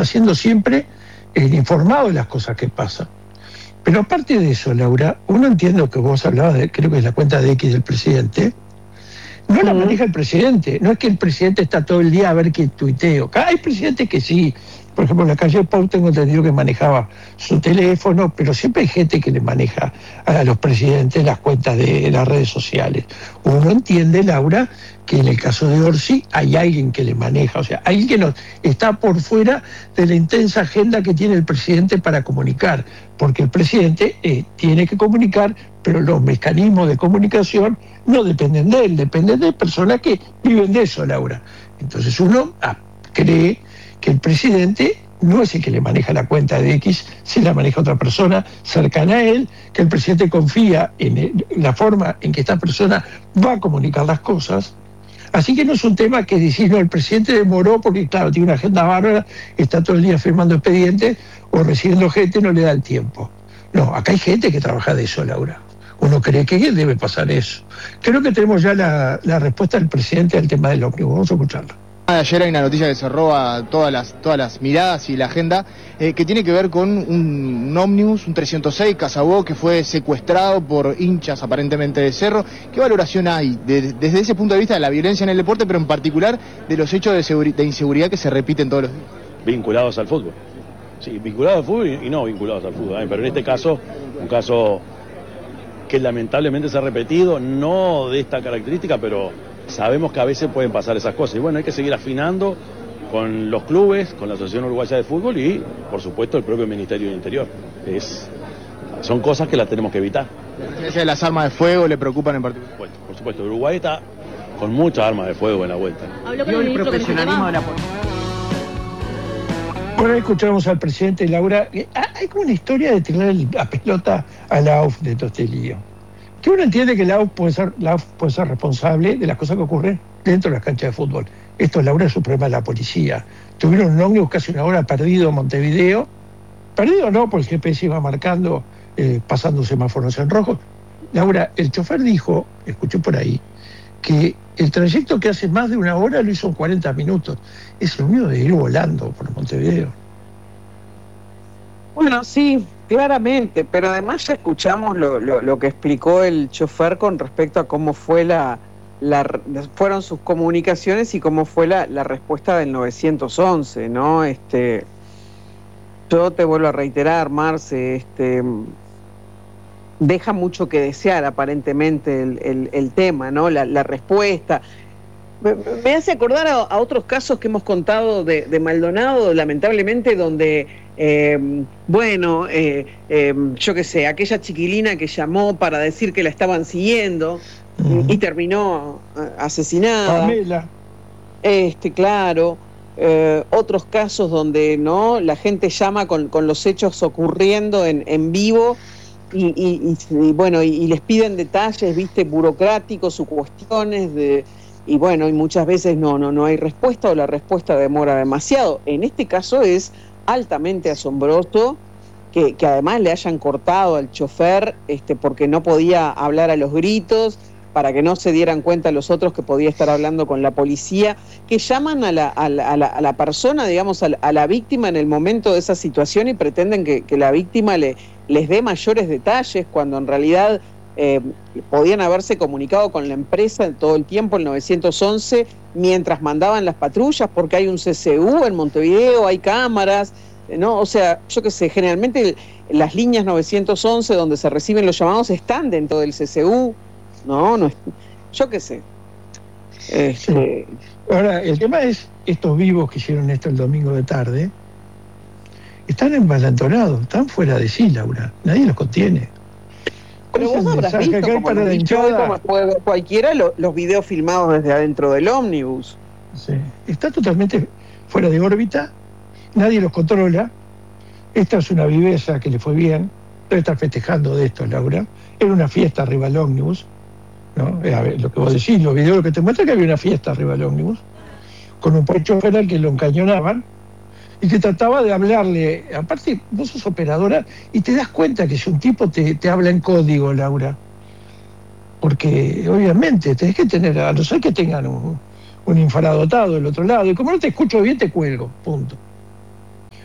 está siendo siempre informado de las cosas que pasan. Pero aparte de eso, Laura, uno entiende que vos hablabas de, creo que es la cuenta de X del presidente, no la maneja el presidente, no es que el presidente está todo el día a ver qué tuiteo. Hay presidentes que sí, por ejemplo, en la calle Pau tengo entendido que manejaba su teléfono, pero siempre hay gente que le maneja a los presidentes las cuentas de las redes sociales. Uno entiende, Laura, que en el caso de Orsi hay alguien que le maneja, o sea, alguien que no, está por fuera de la intensa agenda que tiene el presidente para comunicar, porque el presidente tiene que comunicar, pero los mecanismos de comunicación no dependen de él, dependen de personas que viven de eso, Laura. Entonces uno cree que el presidente no es el que le maneja la cuenta de X, se la maneja otra persona cercana a él, que el presidente confía en la forma en que esta persona va a comunicar las cosas. Así que no es un tema que decís, no, el presidente demoró porque, claro, tiene una agenda bárbara, está todo el día firmando expedientes o recibiendo gente, no le da el tiempo. No, acá hay gente que trabaja de eso, Laura. Uno cree que debe pasar eso. Creo que tenemos ya la respuesta del presidente al tema del ómnibus. Vamos a escucharlo. Ayer hay una noticia que se roba todas las miradas y la agenda, que tiene que ver con un ómnibus, un 306 Casabó, que fue secuestrado por hinchas aparentemente de Cerro. ¿Qué valoración hay desde ese punto de vista de la violencia en el deporte, pero en particular de los hechos de inseguridad que se repiten todos los días? Vinculados al fútbol. Sí, vinculados al fútbol y no vinculados al fútbol. Pero en este caso, un caso que lamentablemente se ha repetido, no de esta característica, pero sabemos que a veces pueden pasar esas cosas. Y bueno, hay que seguir afinando con los clubes, con la Asociación Uruguaya de Fútbol y, por supuesto, el propio Ministerio del Interior. Son cosas que las tenemos que evitar. ¿Las armas de fuego le preocupan en particular? Por supuesto, Uruguay está con muchas armas de fuego en la vuelta. Habló con el profesionalismo de la policía. Bueno, escuchamos al presidente Laura. Hay como una historia de tirar la pelota a la AUF de todo este lío. Que uno entiende que la AUF puede ser responsable de las cosas que ocurren dentro de las canchas de fútbol. Esto, Laura, es un problema de la policía. Tuvieron un ómnibus casi una hora perdido en Montevideo. Perdido no, porque el GPS iba marcando, pasando semáforos en rojo. Laura, el chofer dijo, escuché por ahí, que el trayecto que hace más de una hora lo hizo en 40 minutos. Es lo mío de ir volando por Montevideo. Bueno, sí, claramente, pero además ya escuchamos lo que explicó el chofer con respecto a cómo fue fueron sus comunicaciones y cómo fue la respuesta del 911, ¿no? Yo te vuelvo a reiterar, Marce, deja mucho que desear aparentemente el tema, ¿no? La respuesta. Me hace acordar a otros casos que hemos contado de Maldonado, lamentablemente, donde, yo qué sé, aquella chiquilina que llamó para decir que la estaban siguiendo y terminó asesinada. Pamela. Claro. Otros casos donde no la gente llama con los hechos ocurriendo en vivo y les piden detalles, viste, burocráticos o cuestiones y muchas veces no hay respuesta o la respuesta demora demasiado. En este caso es altamente asombroso que además le hayan cortado al chofer porque no podía hablar a los gritos, para que no se dieran cuenta los otros que podía estar hablando con la policía, que llaman a la persona, digamos, a la víctima en el momento de esa situación y pretenden que la víctima les dé mayores detalles, cuando en realidad podían haberse comunicado con la empresa todo el tiempo, el 911, mientras mandaban las patrullas, porque hay un CCU en Montevideo, hay cámaras, ¿no? O sea, yo qué sé, generalmente las líneas 911 donde se reciben los llamados están dentro del CCU. No, yo qué sé. Sí. Ahora, el tema es, estos vivos que hicieron esto el domingo de tarde, están envalentonados, están fuera de sí, Laura. Nadie los contiene. Pero vos habrás visto, como lo dicho hoy, como puede ver cualquiera, los videos filmados desde adentro del ómnibus. Sí. Está totalmente fuera de órbita, nadie los controla. Esta es una viveza que le fue bien. Debe estar festejando de esto, Laura. Era una fiesta arriba del ómnibus, ¿no? A ver, lo que vos decís, los videos lo que te muestran que había una fiesta arriba del ómnibus, con un chofer al que lo encañonaban y que trataba de hablarle. Aparte, vos sos operadora y te das cuenta que si un tipo te habla en código, Laura, porque obviamente tenés que tener, a no ser que tengan un infradotado del otro lado, y como no te escucho bien, te cuelgo, punto.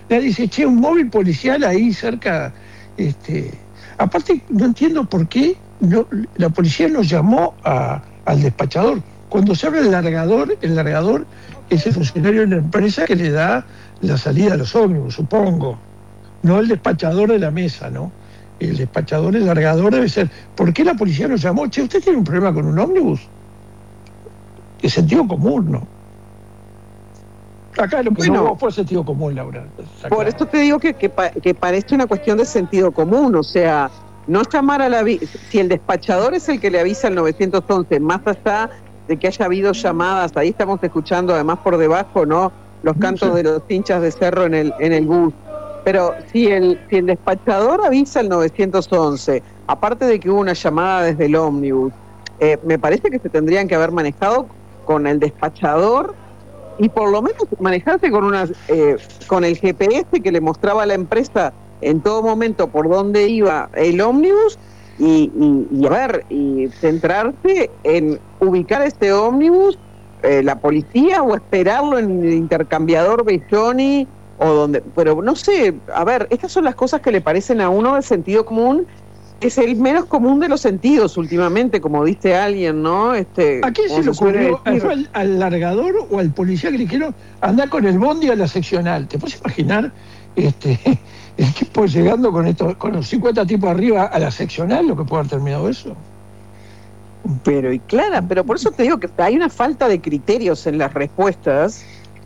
Le dice, che, un móvil policial ahí cerca. Aparte, no entiendo por qué la policía nos llamó al despachador. Cuando se abre el largador es el funcionario de la empresa que le da la salida a los ómnibus, supongo. No el despachador de la mesa, ¿no? El despachador, el largador debe ser. ¿Por qué la policía nos llamó? Che, ¿usted tiene un problema con un ómnibus? De sentido común, ¿no? Acá lo que no fue sentido común, Laura. Por esto te digo que parece una cuestión de sentido común, o sea, no llamar a si el despachador es el que le avisa al 911, más allá de que haya habido llamadas, ahí estamos escuchando además por debajo, ¿no? Los cantos de los hinchas de Cerro en el bus. Pero si el despachador avisa al 911, aparte de que hubo una llamada desde el ómnibus, me parece que se tendrían que haber manejado con el despachador y por lo menos manejarse con el GPS que le mostraba a la empresa en todo momento por dónde iba el ómnibus y centrarse en ubicar este ómnibus, la policía, o esperarlo en el intercambiador Belloni o donde, pero no sé, estas son las cosas que le parecen a uno de sentido común. Es el menos común de los sentidos últimamente, como dice alguien, ¿no? ¿A quién se le ocurrió? ¿Fue al largador o al policía que le dijeron andar con el bondi a la seccional? ¿Te puedes imaginar el tipo llegando con los 50 tipos arriba a la seccional, lo que puede haber terminado eso? Pero por eso te digo que hay una falta de criterios en las respuestas.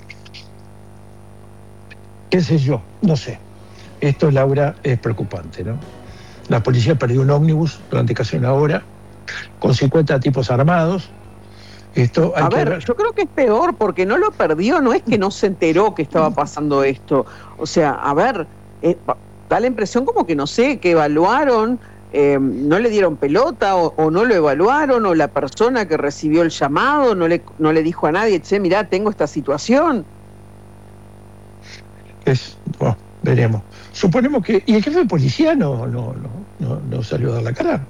¿Qué sé yo? No sé. Esto, Laura, es preocupante, ¿no? La policía perdió un ómnibus durante casi una hora, con 50 tipos armados. Yo creo que es peor, porque no lo perdió, no es que no se enteró que estaba pasando esto. O sea, da la impresión como que, no sé, que evaluaron, no le dieron pelota, o no lo evaluaron, o la persona que recibió el llamado no le dijo a nadie, che, mirá, tengo esta situación. Veremos. Suponemos que... ¿Y el jefe de policía no salió a dar la cara?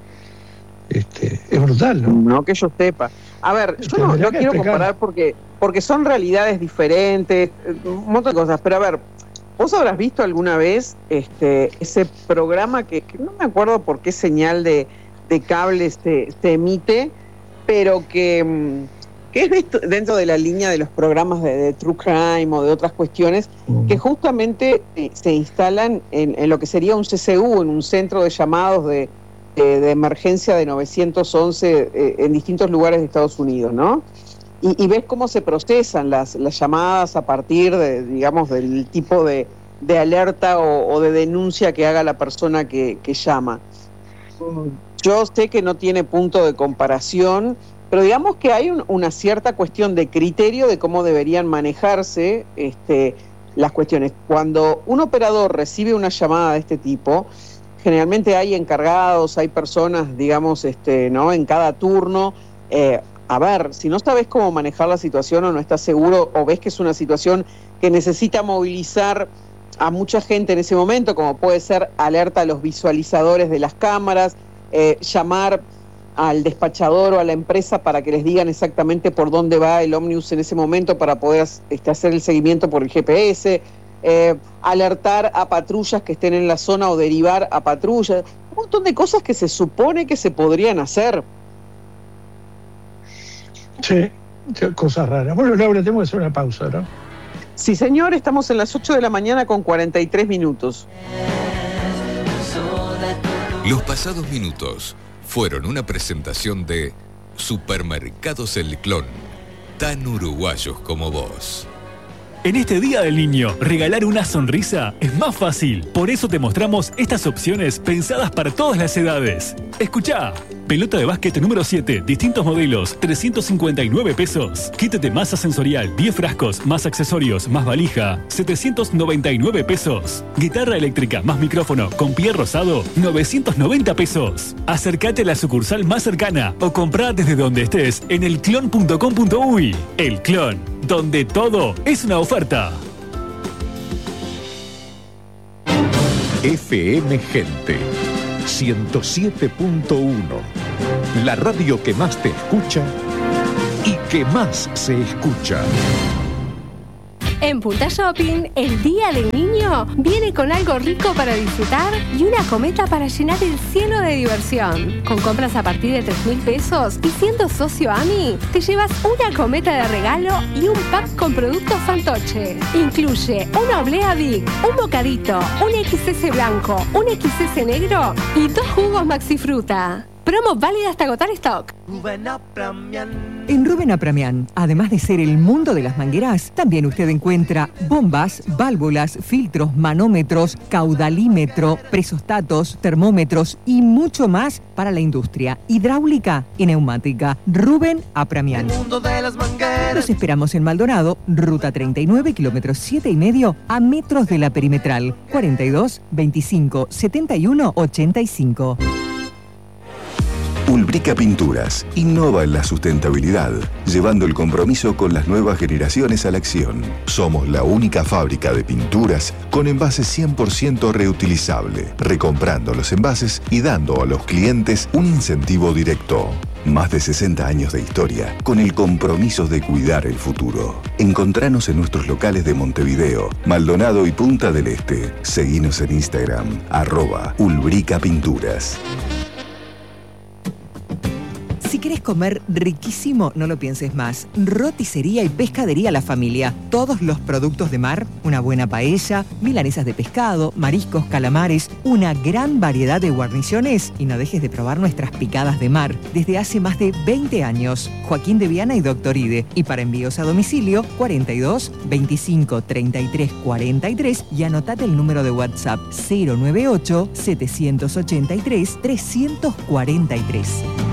Es brutal, ¿no? No que yo sepa. Yo no quiero comparar porque son realidades diferentes, un montón de cosas, pero vos habrás visto alguna vez ese programa que no me acuerdo por qué señal de cable se emite, pero que es dentro de la línea de los programas de True Crime o de otras cuestiones, que justamente se instalan en lo que sería un CCU, en un centro de llamados de emergencia de 911 en distintos lugares de Estados Unidos, ¿no? Y ves cómo se procesan las llamadas a partir de, digamos, del tipo de alerta o de denuncia que haga la persona que llama. Yo sé que no tiene punto de comparación, pero digamos que hay una cierta cuestión de criterio de cómo deberían manejarse las cuestiones. Cuando un operador recibe una llamada de este tipo, generalmente hay encargados, hay personas, digamos, ¿no? En cada turno. Si no sabes cómo manejar la situación o no estás seguro, o ves que es una situación que necesita movilizar a mucha gente en ese momento, como puede ser alerta a los visualizadores de las cámaras, llamar al despachador o a la empresa para que les digan exactamente por dónde va el ómnibus en ese momento para poder hacer el seguimiento por el GPS, alertar a patrullas que estén en la zona o derivar a patrullas, un montón de cosas que se supone que se podrían hacer. Sí, cosas raras. Bueno, Laura, tenemos que hacer una pausa, ¿no? Sí, señor, estamos en las 8 de la mañana con 43 minutos. Los pasados minutos fueron una presentación de Supermercados El Clon, tan uruguayos como vos. En este Día del Niño, regalar una sonrisa es más fácil. Por eso te mostramos estas opciones pensadas para todas las edades. Escuchá. Pelota de básquet número 7, distintos modelos, 359 pesos. Kit de masa sensorial, 10 frascos, más accesorios, más valija, 799 pesos. Guitarra eléctrica más micrófono con pie rosado, 990 pesos. Acércate a la sucursal más cercana o comprá desde donde estés en elclon.com.uy. El Clon, donde todo es una oferta. FM Gente 107.1, la radio que más te escucha y que más se escucha. En Punta Shopping, el Día del Niño viene con algo rico para disfrutar y una cometa para llenar el cielo de diversión. Con compras a partir de 3.000 pesos y siendo socio AMI, te llevas una cometa de regalo y un pack con productos Fantoche. Incluye una oblea Big, un bocadito, un XS blanco, un XS negro y 2 jugos Maxi Fruta. Promo válida hasta agotar stock. En Rubén Apramian, además de ser el mundo de las mangueras, también usted encuentra bombas, válvulas, filtros, manómetros, caudalímetro, presostatos, termómetros y mucho más para la industria hidráulica y neumática. Rubén Apramian. El mundo de las mangueras. Los esperamos en Maldonado, ruta 39, kilómetros 7,5, a metros de la perimetral. 42 25 71 85. Ulbrica Pinturas innova en la sustentabilidad, llevando el compromiso con las nuevas generaciones a la acción. Somos la única fábrica de pinturas con envases 100% reutilizable, recomprando los envases y dando a los clientes un incentivo directo. Más de 60 años de historia con el compromiso de cuidar el futuro. Encontranos en nuestros locales de Montevideo, Maldonado y Punta del Este. Seguinos en Instagram, @Ulbrica Pinturas. Si querés comer riquísimo, no lo pienses más. Roticería y pescadería La Familia. Todos los productos de mar, una buena paella, milanesas de pescado, mariscos, calamares, una gran variedad de guarniciones y no dejes de probar nuestras picadas de mar. Desde hace más de 20 años. Joaquín de Viana y Doctor Ide. Y para envíos a domicilio, 42 25 33 43 y anotate el número de WhatsApp 098 783 343.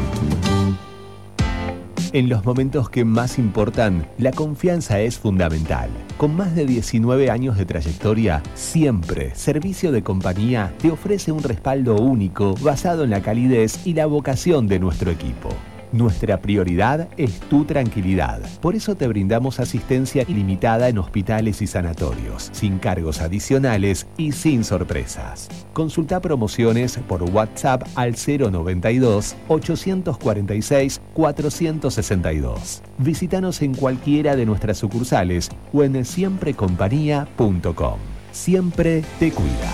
En los momentos que más importan, la confianza es fundamental. Con más de 19 años de trayectoria, siempre Servicio de Compañía te ofrece un respaldo único basado en la calidez y la vocación de nuestro equipo. Nuestra prioridad es tu tranquilidad. Por eso te brindamos asistencia ilimitada en hospitales y sanatorios, sin cargos adicionales y sin sorpresas. Consulta promociones por WhatsApp al 092 846 462. Visítanos en cualquiera de nuestras sucursales o en siemprecompañía.com. Siempre te cuida.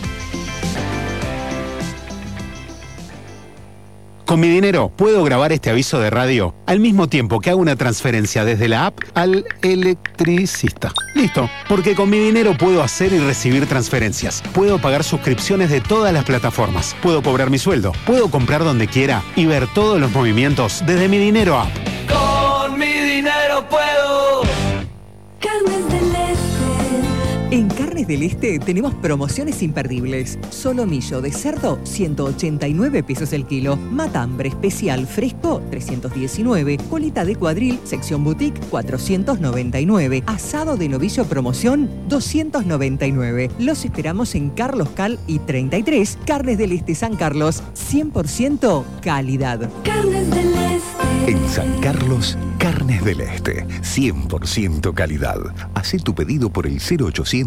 Con mi dinero puedo grabar este aviso de radio al mismo tiempo que hago una transferencia desde la app al electricista. Listo, porque con mi dinero puedo hacer y recibir transferencias. Puedo pagar suscripciones de todas las plataformas. Puedo cobrar mi sueldo. Puedo comprar donde quiera y ver todos los movimientos desde mi dinero app. Con mi dinero puedo. Carnes del Este. En Carnes del Este tenemos promociones imperdibles. Solomillo de cerdo, 189 pesos el kilo. Matambre especial fresco, 319. Colita de cuadril, sección boutique, 499. Asado de novillo promoción, 299. Los esperamos en Carlos Cal y 33. Carnes del Este San Carlos, 100% calidad. Carnes del Este. En San Carlos, Carnes del Este, 100% calidad. Hacé tu pedido por el 0800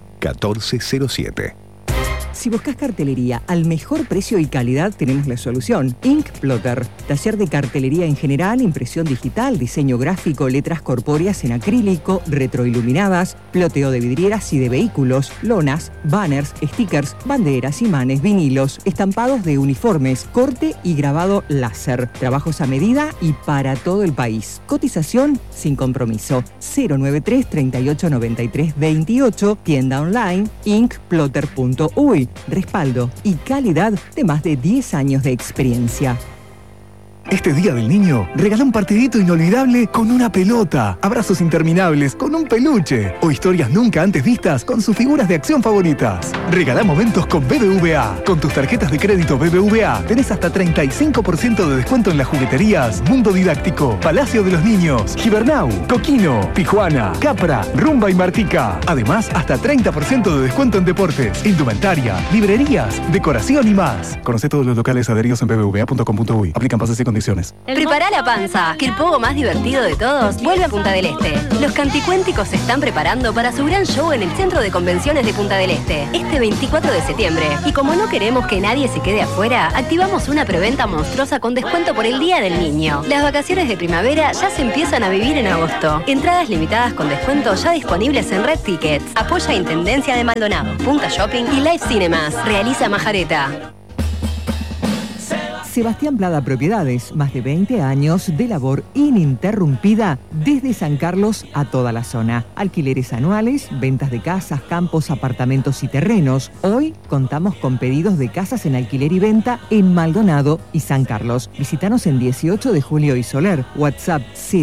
1407. Si buscas cartelería al mejor precio y calidad, tenemos la solución. Ink Plotter, taller de cartelería en general, impresión digital, diseño gráfico, letras corpóreas en acrílico, retroiluminadas, ploteo de vidrieras y de vehículos, lonas, banners, stickers, banderas, imanes, vinilos, estampados de uniformes, corte y grabado láser. Trabajos a medida y para todo el país. Cotización sin compromiso. 093 38 93 28, tienda online, inkplotter.uy. Respaldo y calidad de más de 10 años de experiencia. Este Día del Niño, regala un partidito inolvidable con una pelota, abrazos interminables con un peluche o historias nunca antes vistas con sus figuras de acción favoritas. Regala momentos con BBVA. Con tus tarjetas de crédito BBVA tenés hasta 35% de descuento en las jugueterías Mundo Didáctico, Palacio de los Niños, Gibernau, Coquino, Tijuana, Capra, Rumba y Martica. Además, hasta 30% de descuento en deportes, indumentaria, librerías, decoración y más. Conoce todos los locales adheridos en bbva.com.uy. Aplican pases y condiciones. condiciones. Prepara la panza, que el pogo más divertido de todos vuelve a Punta del Este. Los canticuénticos se están preparando para su gran show en el Centro de Convenciones de Punta del Este, este 24 de septiembre. Y como no queremos que nadie se quede afuera, activamos una preventa monstruosa con descuento por el Día del Niño. Las vacaciones de primavera ya se empiezan a vivir en agosto. Entradas limitadas con descuento ya disponibles en Red Tickets. Apoya Intendencia de Maldonado, Punta Shopping y Live Cinemas. Realiza Majareta. Sebastián Plada Propiedades, más de 20 años de labor ininterrumpida desde San Carlos a toda la zona. Alquileres anuales, ventas de casas, campos, apartamentos y terrenos. Hoy contamos con pedidos de casas en alquiler y venta en Maldonado y San Carlos. Visítanos en 18 de Julio y Soler. WhatsApp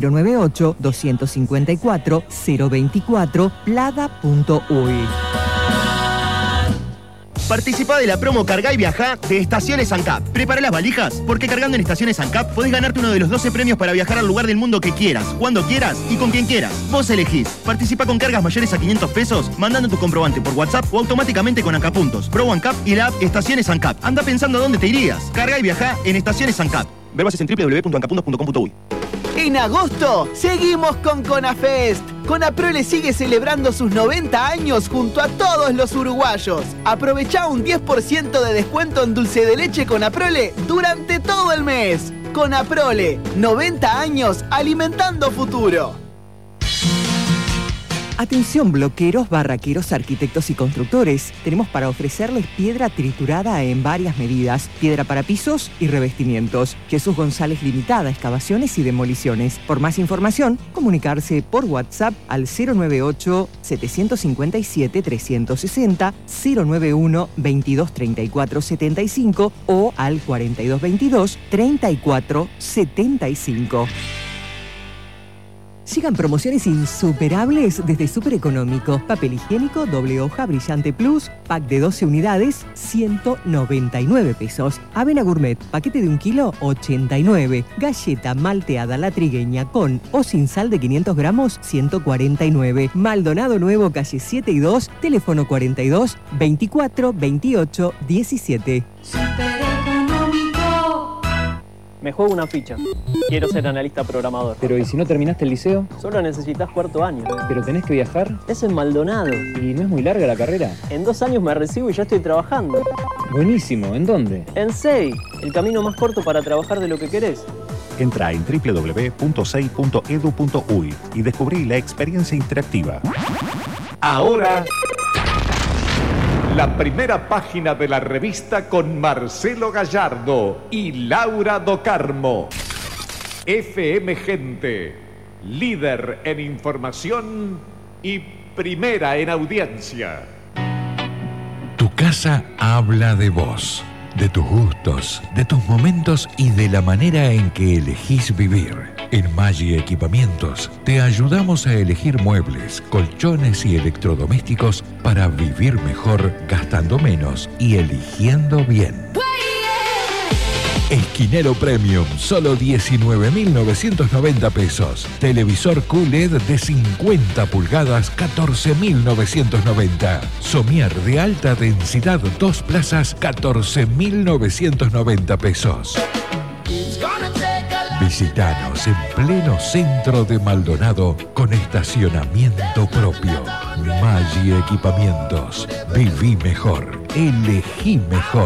098-254-024 plada.uy. Participa de la promo Cargá y Viajá de Estaciones ANCAP. Prepara las valijas, porque cargando en Estaciones ANCAP podés ganarte uno de los 12 premios para viajar al lugar del mundo que quieras, cuando quieras y con quien quieras. Vos elegís. Participa con cargas mayores a 500 pesos, mandando tu comprobante por WhatsApp o automáticamente con ANCAP Puntos, Pro ANCAP y la app Estaciones ANCAP. Anda pensando a dónde te irías. Cargá y Viajá en Estaciones ANCAP. Ver bases en www.ancapuntos.com.uy. En agosto, seguimos con Conafest. Conaprole sigue celebrando sus 90 años junto a todos los uruguayos. Aprovecha un 10% de descuento en dulce de leche Conaprole durante todo el mes. Conaprole, 90 años alimentando futuro. Atención bloqueros, barraqueros, arquitectos y constructores. Tenemos para ofrecerles piedra triturada en varias medidas, piedra para pisos y revestimientos. Jesús González Limitada, excavaciones y demoliciones. Por más información, comunicarse por WhatsApp al 098-757-360, 091-2234-75 o al 4222-3475. Llegan promociones insuperables desde Super Económico. Papel higiénico, doble hoja, brillante plus, pack de 12 unidades, 199 pesos. Avena Gourmet, paquete de 1 kilo, 89. Galleta malteada la trigueña con o sin sal de 500 gramos, 149. Maldonado Nuevo, calle 7 y 2, teléfono 42 24 28 17. Me juego una ficha. Quiero ser analista programador. Pero ¿y si no terminaste el liceo? Solo necesitas 4º año. ¿Pero tenés que viajar? Es en Maldonado. ¿Y no es muy larga la carrera? En 2 años me recibo y ya estoy trabajando. Buenísimo. ¿En dónde? En SEI, el camino más corto para trabajar de lo que querés. Entra en www.sei.edu.uy y descubrí la experiencia interactiva. Ahora, la primera página de la revista con Marcelo Gallardo y Laura Do Carmo. FM Gente, líder en información y primera en audiencia. Tu casa habla de vos, de tus gustos, de tus momentos y de la manera en que elegís vivir. En Maggi Equipamientos te ayudamos a elegir muebles, colchones y electrodomésticos para vivir mejor, gastando menos y eligiendo bien. Esquinero Premium, solo 19.990 pesos. Televisor QLED de 50 pulgadas, 14.990. Somier de alta densidad, 2 plazas, 14.990 pesos. Visítanos en pleno centro de Maldonado con estacionamiento propio. Maggi Equipamientos. Viví mejor. Elegí mejor.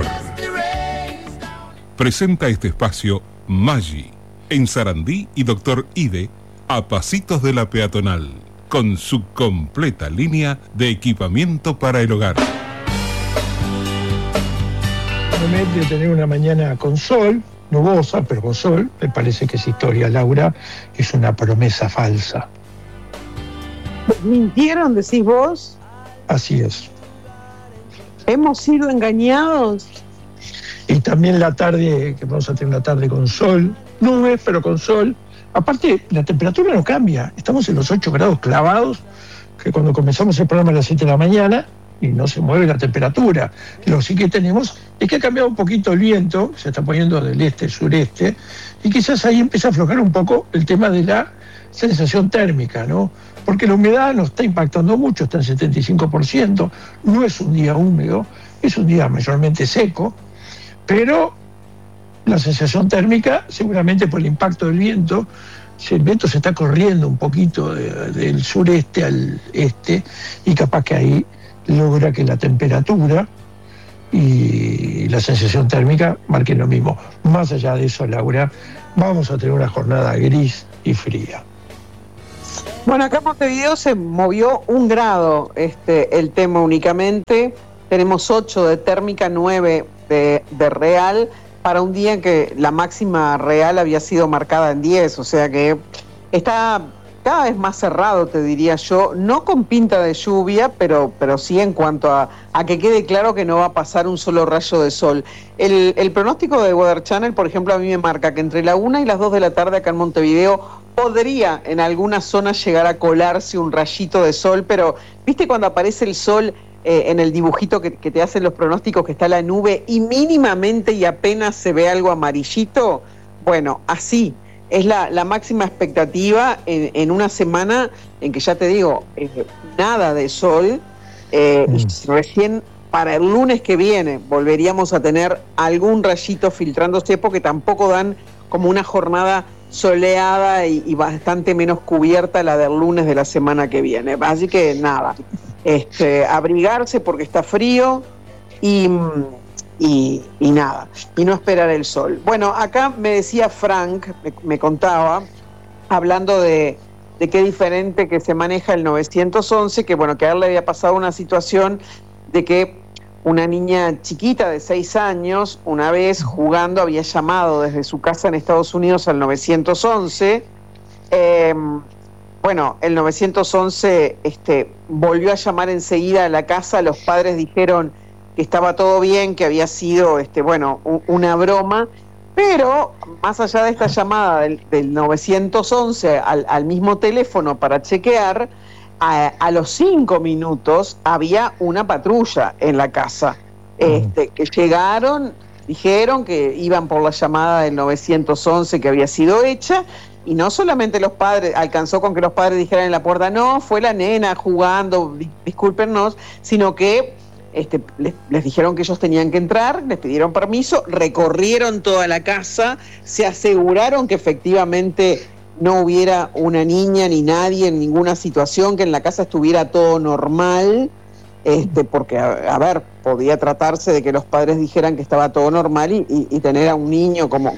Presenta este espacio Maggi, en Sarandí y Doctor Ide, a pasitos de la peatonal, con su completa línea de equipamiento para el hogar. Promete tener una mañana con sol, nubosa, pero con sol. Me parece que esa historia, Laura, es una promesa falsa. ¿Mintieron, decís vos? Así es. ¿Hemos sido engañados? Y también la tarde, que vamos a tener una tarde con sol, nubes, pero con sol. Aparte, la temperatura no cambia. Estamos en los 8 grados clavados, que cuando comenzamos el programa a las 7 de la mañana, y no se mueve la temperatura. Lo que sí que tenemos es que ha cambiado un poquito el viento, se está poniendo del este-sureste, y quizás ahí empieza a aflojar un poco el tema de la sensación térmica, ¿no? Porque la humedad nos está impactando mucho, está en 75%, no es un día húmedo, es un día mayormente seco, pero La sensación térmica, seguramente por el impacto del viento, si el viento se está corriendo un poquito del sureste al este, y capaz que ahí logra que la temperatura y la sensación térmica marquen lo mismo. Más allá de eso, Laura, vamos a tener una jornada gris y fría. Bueno, acá en Montevideo se movió 1 grado el tema únicamente. Tenemos 8 de térmica, 9 de real, para un día en que la máxima real había sido marcada en 10, o sea que está cada vez más cerrado, te diría yo, no con pinta de lluvia, pero sí en cuanto a que quede claro que no va a pasar un solo rayo de sol. El pronóstico de Weather Channel, por ejemplo, a mí me marca que entre la 1 y las 2 de la tarde acá en Montevideo podría en algunas zonas llegar a colarse un rayito de sol, pero ¿viste cuando aparece el sol en el dibujito que te hacen los pronósticos, que está la nube y mínimamente y apenas se ve algo amarillito? Bueno, así es la máxima expectativa en una semana en que, ya te digo, nada de sol. Recién para el lunes que viene volveríamos a tener algún rayito filtrándose, porque tampoco dan como una jornada soleada y bastante menos cubierta la del lunes de la semana que viene. Así que nada, abrigarse porque está frío y nada, y no esperar el sol. Bueno, acá me decía Frank, me contaba, hablando de qué diferente que se maneja el 911, que bueno, que a él le había pasado una situación de que una niña chiquita de 6 años, una vez jugando, había llamado desde su casa en Estados Unidos al 911. Bueno, el 911 volvió a llamar enseguida a la casa. Los padres dijeron que estaba todo bien, que había sido una broma, pero más allá de esta llamada del 911 al mismo teléfono para chequear, a los 5 minutos había una patrulla en la casa, que llegaron, dijeron que iban por la llamada del 911 que había sido hecha, y no solamente los padres, alcanzó con que los padres dijeran en la puerta, no, fue la nena jugando, discúlpenos, sino que les dijeron que ellos tenían que entrar, les pidieron permiso, recorrieron toda la casa, se aseguraron que efectivamente no hubiera una niña ni nadie en ninguna situación, que en la casa estuviera todo normal, porque, a ver, podía tratarse de que los padres dijeran que estaba todo normal y tener a un niño como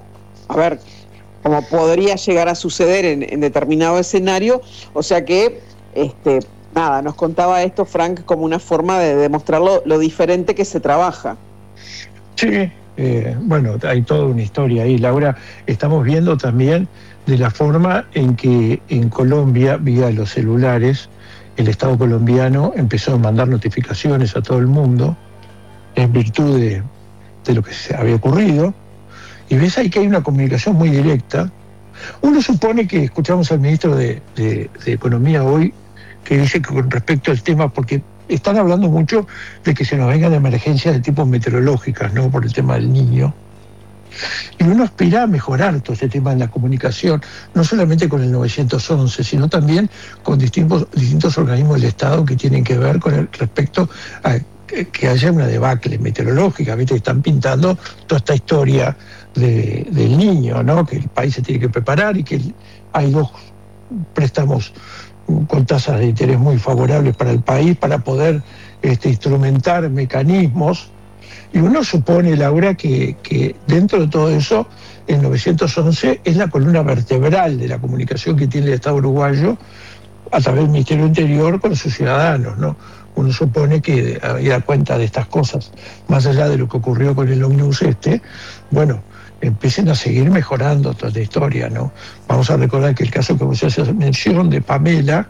podría llegar a suceder en determinado escenario. O sea que, nada, nos contaba esto Frank como una forma de demostrar lo diferente que se trabaja. Sí, bueno, hay toda una historia ahí, Laura. Estamos viendo también de la forma en que en Colombia, vía los celulares, el Estado colombiano empezó a mandar notificaciones a todo el mundo en virtud de lo que se había ocurrido, y ves ahí que hay una comunicación muy directa. Uno supone que escuchamos al ministro de Economía hoy, que dice que con respecto al tema, porque están hablando mucho de que se nos vengan emergencias de tipo meteorológicas, ¿no?, por el tema del Niño. Y uno aspira a mejorar todo este tema en la comunicación, no solamente con el 911, sino también con distintos organismos del Estado que tienen que ver con respecto a que haya una debacle meteorológica. ¿Viste? Están pintando toda esta historia del Niño, ¿no?, que el país se tiene que preparar y que hay 2 préstamos con tasas de interés muy favorables para el país para poder instrumentar mecanismos. Y uno supone, Laura, que dentro de todo eso, el 911 es la columna vertebral de la comunicación que tiene el Estado uruguayo a través del Ministerio Interior con sus ciudadanos, ¿no? Uno supone que, habida cuenta de estas cosas, más allá de lo que ocurrió con el ómnibus bueno, empiecen a seguir mejorando toda esta historia, ¿no? Vamos a recordar que el caso que vos haces mención de Pamela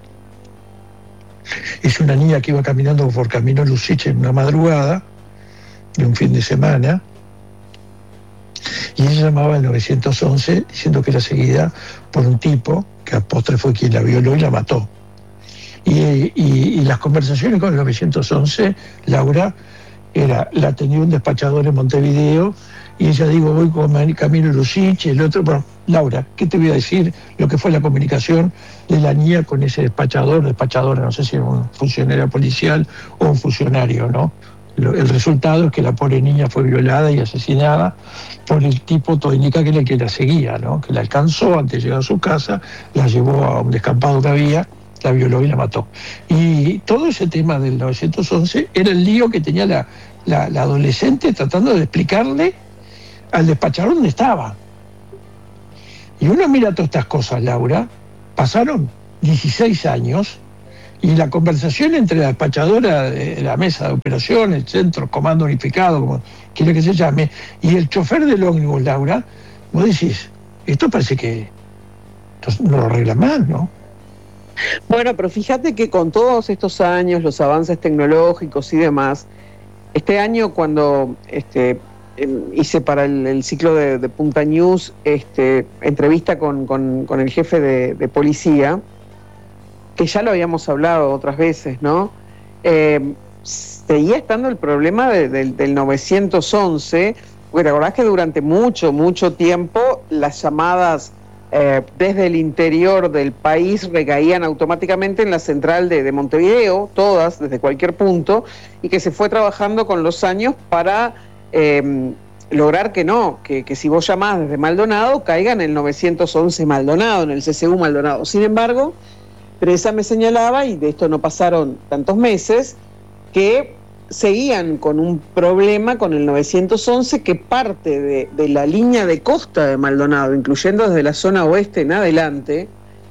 es una niña que iba caminando por Camino Lucich en una madrugada de un fin de semana, y ella llamaba al 911 diciendo que era seguida por un tipo que a postre fue quien la violó y la mató. Y las conversaciones con el 911, Laura, la tenía un despachador en Montevideo, y ella voy con Camino Lucich, el otro, bueno, Laura, ¿qué te voy a decir? Lo que fue la comunicación de la niña con ese despachadora, no sé si era un funcionario policial o un funcionario, ¿no?, el resultado es que la pobre niña fue violada y asesinada por el tipo, todo indica que la seguía, ¿no? Que la alcanzó antes de llegar a su casa, la llevó a un descampado que había, la violó y la mató. Y todo ese tema del 911 era el lío que tenía la adolescente tratando de explicarle al despachador dónde estaba. Y uno mira todas estas cosas, Laura, pasaron 16 años y la conversación entre la despachadora de la mesa de operación, el centro, comando unificado, como quiera que se llame, y el chofer del ómnibus, Laura, vos decís, esto parece que no lo arregla más, ¿no? Bueno, pero fíjate que con todos estos años, los avances tecnológicos y demás, este año cuando hice para el ciclo de Punta News entrevista con el jefe de policía, que ya lo habíamos hablado otras veces, ¿no? Seguía estando el problema del 911, porque te acordás que durante mucho tiempo las llamadas desde el interior del país recaían automáticamente en la central de Montevideo, todas, desde cualquier punto, y que se fue trabajando con los años para lograr que si vos llamás desde Maldonado, caiga en el 911 Maldonado, en el CCU Maldonado. Sin embargo, Teresa me señalaba, y de esto no pasaron tantos meses, que seguían con un problema con el 911 que parte de la línea de costa de Maldonado, incluyendo desde la zona oeste en adelante.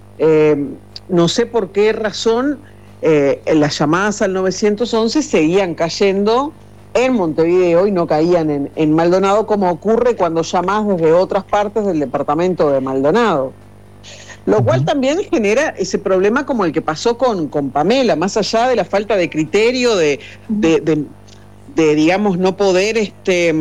No sé por qué razón las llamadas al 911 seguían cayendo en Montevideo y no caían en Maldonado, como ocurre cuando llamás desde otras partes del departamento de Maldonado. Lo cual también genera ese problema como el que pasó con Pamela, más allá de la falta de criterio, de digamos, no poder,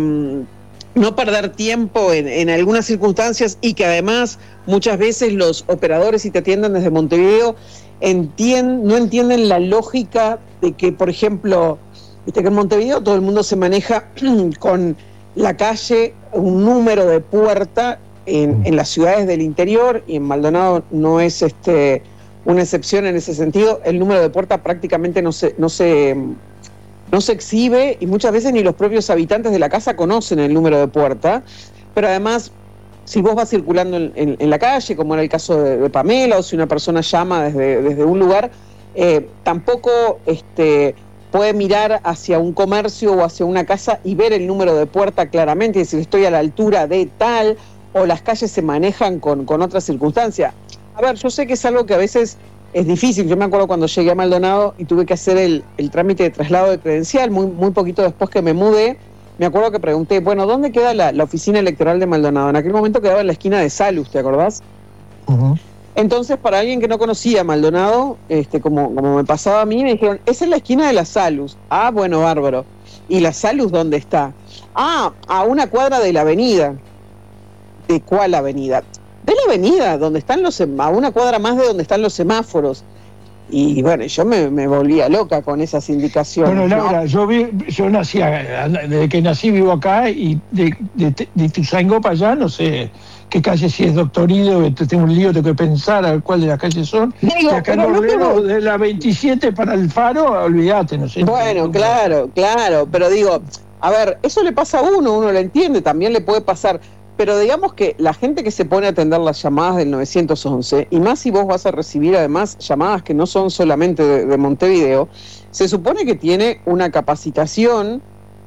no perder tiempo en algunas circunstancias, y que además muchas veces los operadores, si te atienden desde Montevideo, no entienden la lógica de que, por ejemplo, viste que en Montevideo todo el mundo se maneja con la calle, un número de puerta. En las ciudades del interior, y en Maldonado no es una excepción en ese sentido, el número de puerta prácticamente no se exhibe, y muchas veces ni los propios habitantes de la casa conocen el número de puerta. Pero además, si vos vas circulando en la calle, como era el caso de Pamela, o si una persona llama desde un lugar, tampoco puede mirar hacia un comercio o hacia una casa y ver el número de puerta claramente, y decir, estoy a la altura de tal, o las calles se manejan con otras circunstancias. A ver, yo sé que es algo que a veces es difícil. Yo me acuerdo cuando llegué a Maldonado y tuve que hacer el trámite de traslado de credencial, muy poquito después que me mudé. Me acuerdo que pregunté, bueno, ¿dónde queda la oficina electoral de Maldonado? En aquel momento quedaba en la esquina de Salus, ¿te acordás? Uh-huh. Entonces, para alguien que no conocía Maldonado, como me pasaba a mí, me dijeron, esa es la esquina de la Salus. Ah, bueno, bárbaro. ¿Y la Salus dónde está? Ah, a una cuadra de la avenida. ¿De cuál avenida? De la avenida, donde están a una cuadra más de donde están los semáforos. Y bueno, yo me volvía loca con esas indicaciones. Bueno, Laura, ¿no? yo nací, desde que nací vivo acá, y de Ituzaingó para allá, no sé qué calle, si es Doctorido, tengo un lío, tengo que pensar a cuál de las calles son. Digo, acá en de la 27 para el Faro, olvídate, no sé. Bueno, claro, pero digo, a ver, eso le pasa a uno lo entiende, también le puede pasar. Pero digamos que la gente que se pone a atender las llamadas del 911, y más si vos vas a recibir además llamadas que no son solamente de Montevideo, se supone que tiene una capacitación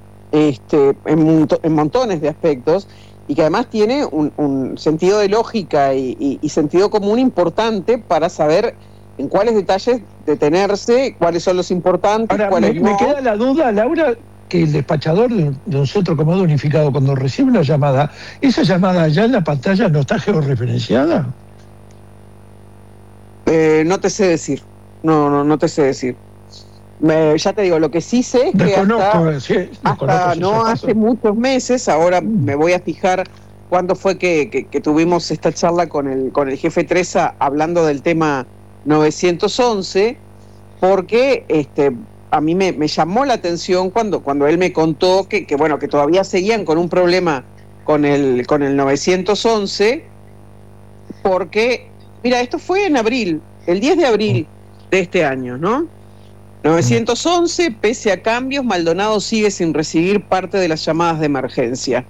en montones de aspectos, y que además tiene un sentido de lógica y sentido común importante para saber en cuáles detalles detenerse, cuáles son los importantes. Ahora, cuáles no. Me queda la duda, Laura, que el despachador de un centro comando unificado, cuando recibe una llamada, ¿esa llamada ya en la pantalla no está georreferenciada? No te sé decir. No te sé decir. Ya te digo, lo que sí sé es que hasta no hace muchos meses, ahora me voy a fijar cuándo fue que tuvimos esta charla con el jefe Teresa hablando del tema 911, porque a mí me llamó la atención cuando él me contó que todavía seguían con un problema con el 911, porque, mira, esto fue en abril, el 10 de abril de este año, ¿no? 911, pese a cambios, Maldonado sigue sin recibir parte de las llamadas de emergencia.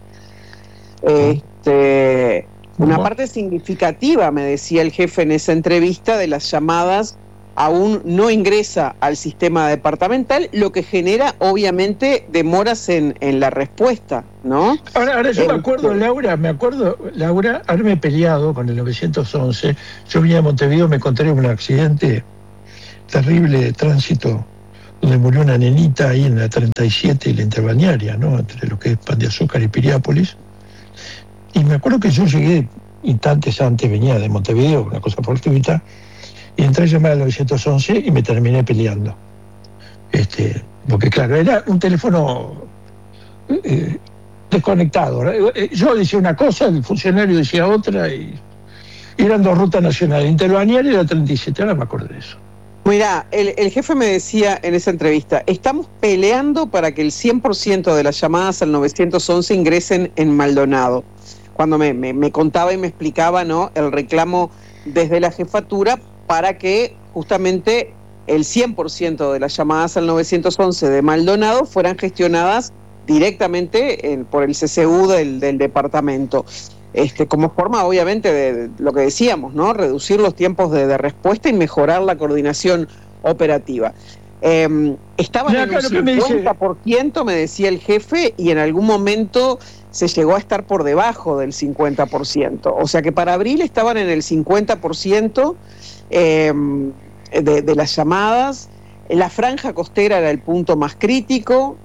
Una parte significativa, me decía el jefe en esa entrevista, de las llamadas aún no ingresa al sistema departamental, lo que genera obviamente demoras en la respuesta, ¿no? Ahora yo me acuerdo, Laura, haberme peleado con el 911. Yo venía de Montevideo, me encontré un accidente terrible de tránsito donde murió una nenita ahí en la 37 y la Interbalnearia, ¿no? Entre lo que es Pan de Azúcar y Piriápolis. Y me acuerdo que yo llegué instantes antes, venía de Montevideo, una cosa fortuita, y entré a llamar al 911 y me terminé peleando. Porque claro, era un teléfono desconectado. Yo decía una cosa, el funcionario decía otra, y eran dos rutas nacionales, Interbalnearia y la 37, ahora me acuerdo de eso. Mirá, el jefe me decía en esa entrevista, estamos peleando para que el 100% de las llamadas al 911 ingresen en Maldonado. Cuando me contaba y me explicaba, ¿no?, el reclamo desde la jefatura para que justamente el 100% de las llamadas al 911 de Maldonado fueran gestionadas directamente por el CCU del departamento. Como forma, obviamente, de lo que decíamos, ¿no?, reducir los tiempos de respuesta y mejorar la coordinación operativa. Estaban en un 50%, me decía el jefe, y en algún momento se llegó a estar por debajo del 50%. O sea que para abril estaban en el 50% de las llamadas. La franja costera era el punto más crítico.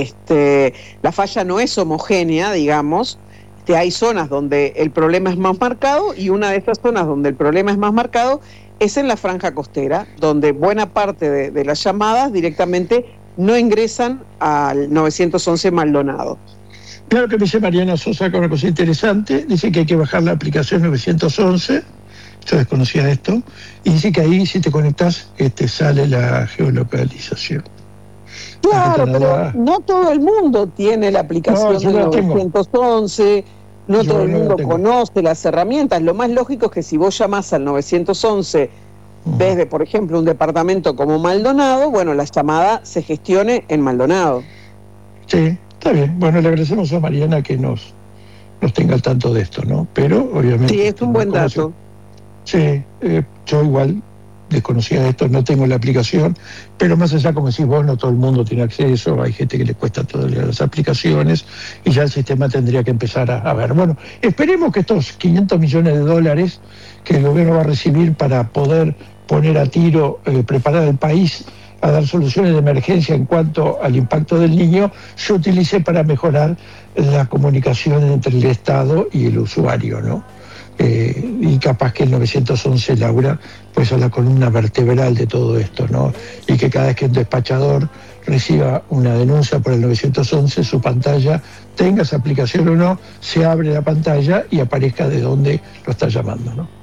La falla no es homogénea, digamos. Hay zonas donde el problema es más marcado, y una de esas zonas donde el problema es más marcado es en la franja costera, donde buena parte de las llamadas directamente no ingresan al 911 Maldonado. Claro que me dice Mariana Sosa con una cosa interesante, dice que hay que bajar la aplicación 911, yo desconocía esto, y dice que ahí si te conectás sale la geolocalización. Claro, pero no todo el mundo tiene la aplicación del 911, no todo el mundo conoce las herramientas. Lo más lógico es que si vos llamás al 911 desde, por ejemplo, un departamento como Maldonado, bueno, la llamada se gestione en Maldonado. Sí, está bien. Bueno, le agradecemos a Mariana que nos tenga al tanto de esto, ¿no? Pero, obviamente... Sí, es un buen dato. Sí, yo igual desconocía de esto, no tengo la aplicación, pero más allá, como decís vos, no todo el mundo tiene acceso, hay gente que le cuesta todas las aplicaciones, y ya el sistema tendría que empezar a ver. Bueno, esperemos que estos $500 millones que el gobierno va a recibir para poder poner a tiro, preparar al país a dar soluciones de emergencia en cuanto al impacto del niño, se utilice para mejorar la comunicación entre el Estado y el usuario, ¿no? Y capaz que el 911, Laura, pues es la columna vertebral de todo esto, ¿no? Y que cada vez que un despachador reciba una denuncia por el 911, su pantalla, tenga esa aplicación o no, se abre la pantalla y aparezca de dónde lo está llamando, ¿no?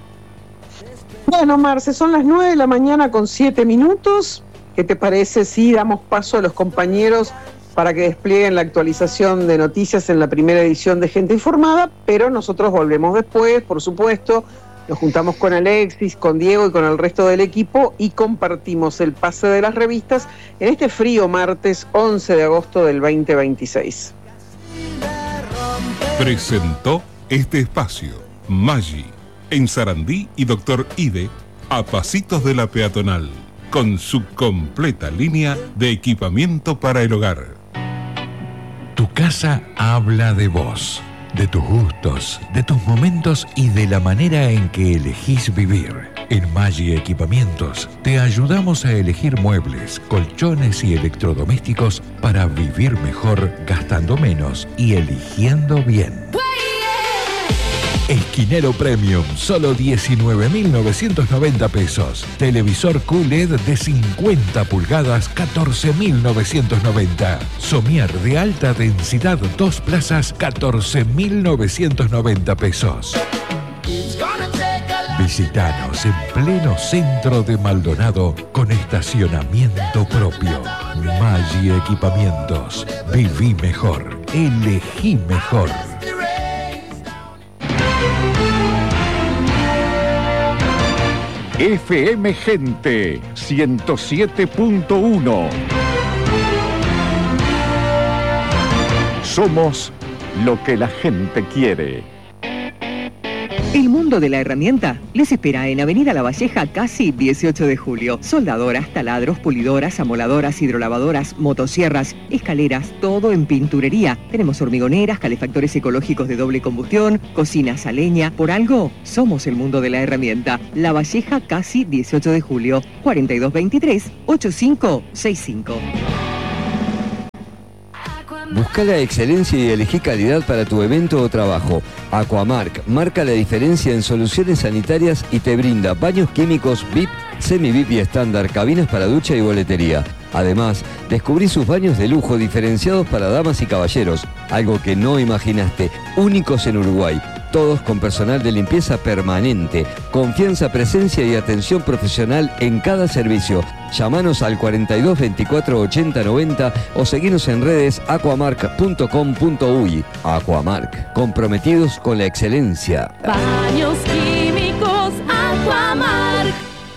Bueno, Marce, son las 9 de la mañana con 7 minutos. ¿Qué te parece si damos paso a los compañeros para que desplieguen la actualización de noticias en la primera edición de Gente Informada? Pero nosotros volvemos después, por supuesto. Nos juntamos con Alexis, con Diego y con el resto del equipo y compartimos el pase de las revistas en este frío martes 11 de agosto del 2026. Presentó este espacio Maggi, en Sarandí y Doctor Ide, a pasitos de la peatonal, con su completa línea de equipamiento para el hogar. Tu casa habla de vos, de tus gustos, de tus momentos y de la manera en que elegís vivir. En Maggi Equipamientos te ayudamos a elegir muebles, colchones y electrodomésticos para vivir mejor, gastando menos y eligiendo bien. Esquinero Premium, solo 19.990 pesos. Televisor QLED de 50 pulgadas, 14.990. Somier de alta densidad, 2 plazas, 14.990 pesos. Visítanos en pleno centro de Maldonado con estacionamiento propio. Maggi Equipamientos. Viví mejor. Elegí mejor. FM Gente 107.1. Somos lo que la gente quiere. El mundo de la herramienta les espera en Avenida La Valleja, casi 18 de julio. Soldadoras, taladros, pulidoras, amoladoras, hidrolavadoras, motosierras, escaleras, todo en pinturería. Tenemos hormigoneras, calefactores ecológicos de doble combustión, cocinas a leña. Por algo, somos el mundo de la herramienta. La Valleja, casi 18 de julio. 4223-8565. Busca la excelencia y elegí calidad para tu evento o trabajo. Aquamark marca la diferencia en soluciones sanitarias y te brinda baños químicos VIP, semi-VIP y estándar, cabinas para ducha y boletería. Además, descubrí sus baños de lujo diferenciados para damas y caballeros, algo que no imaginaste, únicos en Uruguay. Todos con personal de limpieza permanente, confianza, presencia y atención profesional en cada servicio. Llámanos al 42 24 80 90 o seguinos en redes aquamark.com.uy. Aquamark, comprometidos con la excelencia. Baños químicos Aquamark.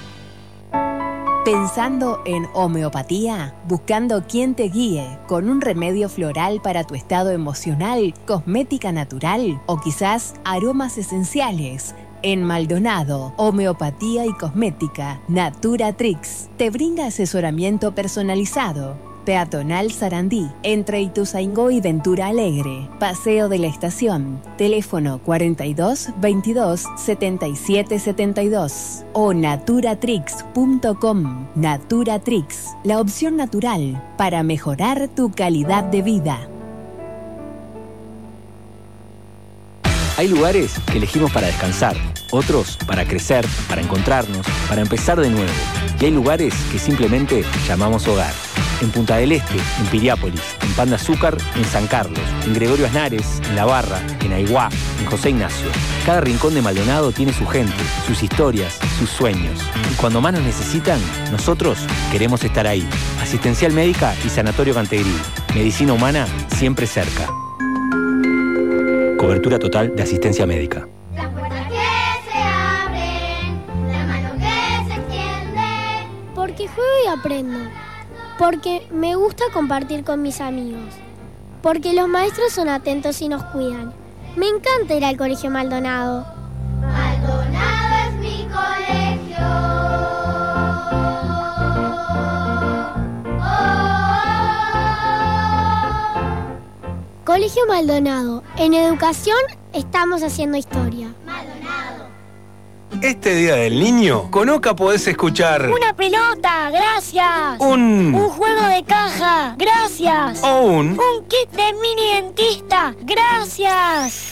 Pensando en homeopatía, buscando quien te guíe con un remedio floral para tu estado emocional, cosmética natural o quizás aromas esenciales. En Maldonado, Homeopatía y Cosmética, Naturatrix te brinda asesoramiento personalizado. Peatonal Sarandí, entre Ituzaingó y Ventura Alegre, Paseo de la Estación, teléfono 42 22 77 72 o naturatrix.com. Naturatrix, la opción natural para mejorar tu calidad de vida. Hay lugares que elegimos para descansar, otros para crecer, para encontrarnos, para empezar de nuevo. Y hay lugares que simplemente llamamos hogar. En Punta del Este, en Piriápolis, en Pan de Azúcar, en San Carlos, en Gregorio Aznares, en La Barra, en Aiguá, en José Ignacio. Cada rincón de Maldonado tiene su gente, sus historias, sus sueños. Y cuando más nos necesitan, nosotros queremos estar ahí. Asistencial Médica y Sanatorio Cantegril. Medicina humana siempre cerca. Cobertura total de asistencia médica. Las puertas que se abren, la mano que se extiende. Porque juego y aprendo. Porque me gusta compartir con mis amigos. Porque los maestros son atentos y nos cuidan. Me encanta ir al Colegio Maldonado. Maldonado es mi colegio. Colegio Maldonado. En educación estamos haciendo historia. Este Día del Niño, con Oca podés escuchar... ¡Una pelota! ¡Gracias! Un juego de caja. ¡Gracias! O un kit de mini dentista. ¡Gracias!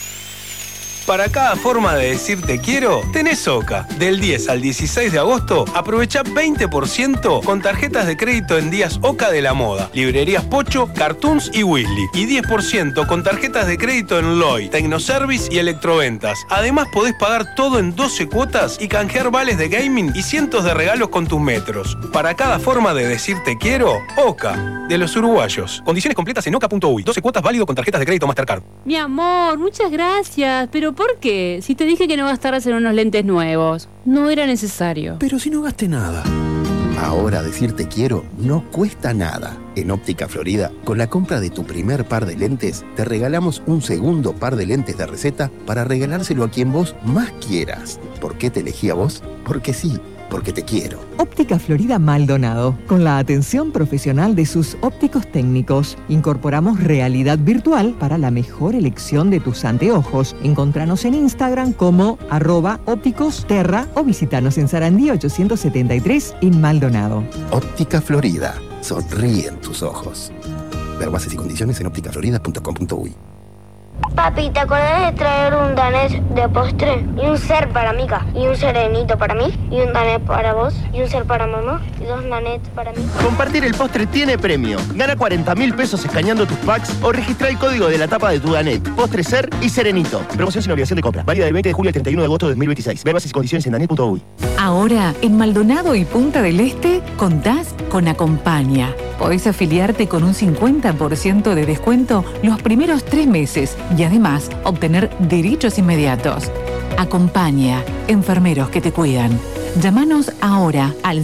Para cada forma de decir te quiero, tenés Oca. Del 10 al 16 de agosto, aprovecha 20% con tarjetas de crédito en días Oca de la Moda, librerías Pocho, Cartoons y Weasley. Y 10% con tarjetas de crédito en Loy, Tecnoservice y Electroventas. Además podés pagar todo en 12 cuotas y canjear vales de gaming y cientos de regalos con tus metros. Para cada forma de decir te quiero, Oca, de los uruguayos. Condiciones completas en oca.uy. 12 cuotas válido con tarjetas de crédito Mastercard. Mi amor, muchas gracias. ¿Pero por qué? Si te dije que no gastaras en unos lentes nuevos. No era necesario. Pero si no gasté nada. Ahora decir te quiero no cuesta nada. En Óptica Florida, con la compra de tu primer par de lentes, te regalamos un segundo par de lentes de receta para regalárselo a quien vos más quieras. ¿Por qué te elegí a vos? Porque sí. Porque te quiero. Óptica Florida Maldonado. Con la atención profesional de sus ópticos técnicos, incorporamos realidad virtual para la mejor elección de tus anteojos. Encontranos en Instagram como @ópticosterra o visitanos en Sarandí 873 en Maldonado. Óptica Florida. Sonríen tus ojos. Ver bases y condiciones en ópticaflorida.com.uy. Papi, ¿te acordás de traer un danés de postre? Y un ser para Mica, y un serenito para mí, y un danés para vos, y un ser para mamá, y 2 danés para mí. Compartir el postre tiene premio. Gana 40.000 pesos escaneando tus packs o registra el código de la tapa de tu danet, postre, ser y serenito. Promoción sin obligación de compra. Válida del 20 de julio al 31 de agosto de 2026. Ver bases y condiciones en danet.uy. Ahora, en Maldonado y Punta del Este, contás con Acompaña. Podés afiliarte con un 50% de descuento los primeros 3 meses y además obtener derechos inmediatos. Acompaña, enfermeros que te cuidan. Llámanos ahora al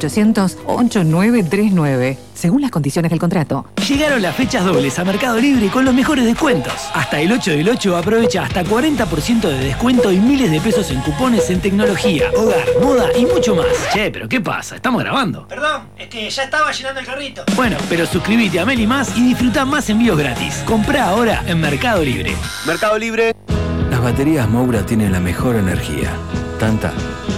0800-8939, según las condiciones del contrato. Llegaron las fechas dobles a Mercado Libre con los mejores descuentos. Hasta el 8 del 8 aprovecha hasta 40% de descuento y miles de pesos en cupones en tecnología, hogar, moda y mucho más. Che, pero ¿qué pasa? Estamos grabando. Perdón, es que ya estaba llenando el carrito. Bueno, pero suscríbete a Meli Más y disfruta más envíos gratis. Comprá ahora en Mercado Libre. Mercado Libre. Las baterías Moura tienen la mejor energía. Tanta